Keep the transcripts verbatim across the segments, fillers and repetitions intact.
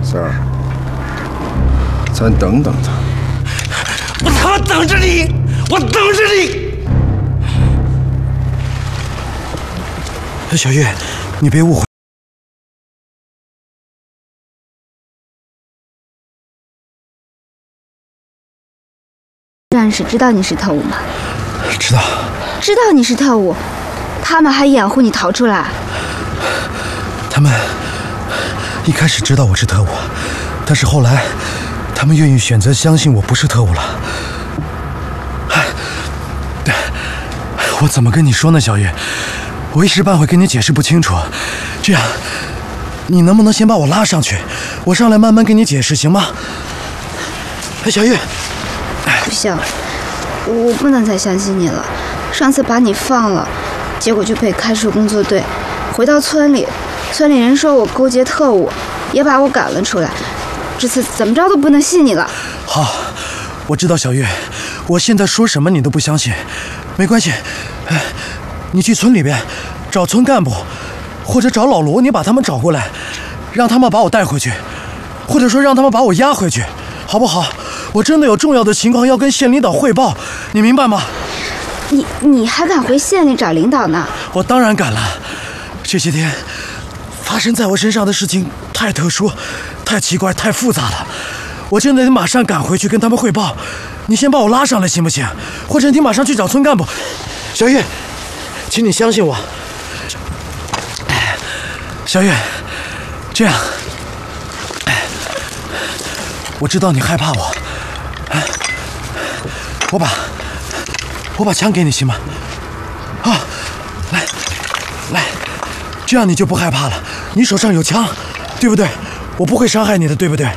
三儿，咱等等他。 我他妈等着你，我等着你。 小月，你别误会。 战士知道你是特务吗？ 知道。 知道你是特务，他们还掩护你逃出来。 他们一开始知道我是特务，但是后来，他们愿意选择相信我不是特务了。哎，对，我怎么跟你说呢，小月？我一时半会跟你解释不清楚。这样，你能不能先把我拉上去？我上来慢慢跟你解释，行吗？哎，小月。 不行，我不能再相信你了。上次把你放了，结果就被开除工作队。回到村里，村里人说我勾结特务，也把我赶了出来。这次怎么着都不能信你了。 好，我知道小月，我现在说什么你都不相信，没关系。哎，你去村里边找村干部，或者找老罗，你把他们找过来，让他们把我带回去，或者说让他们把我押回去，好不好？ 我真的有重要的情况要跟县领导汇报，你明白吗？ 你你还敢回县里找领导呢？ 我当然敢了。这些天发生在我身上的事情太特殊、太奇怪、太复杂了，我真的得马上赶回去跟他们汇报。你先把我拉上来行不行？或者你马上去找村干部。小月，请你相信我。小月，这样，我知道你害怕我。 我把，我把枪给你行吗？啊，来，来，这样你就不害怕了。你手上有枪，对不对？我不会伤害你的，对不对？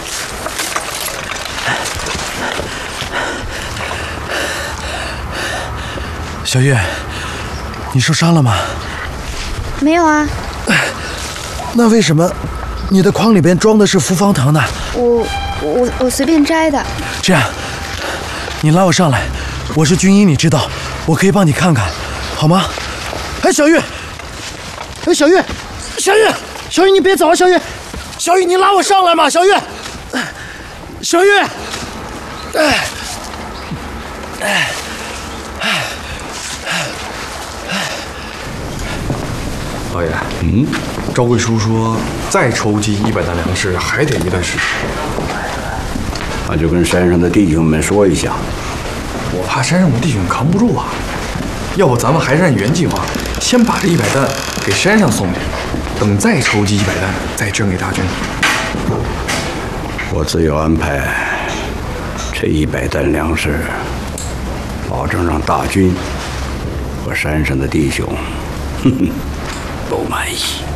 小月，你受伤了吗？ 没有啊。 那为什么你的筐里边装的是复方糖呢？ 我我我随便摘的。 这样。 你拉我上来，我是军医，你知道，我可以帮你看看，好吗？哎，小月，哎，小月，小月，小月，你别走啊，小月，小月，你拉我上来嘛，小月，小月，哎，哎，哎， 老爷，嗯，赵贵叔说再筹集一百担粮食还得一段时间。 那就跟山上的弟兄们说一下， 我怕山上的弟兄扛不住啊。要不咱们还是按原计划，先把这一百担给山上送去，等再筹集一百担再捐给大军。 我自有安排。这一百担粮食，保证让大军和山上的弟兄，哼哼，都满意。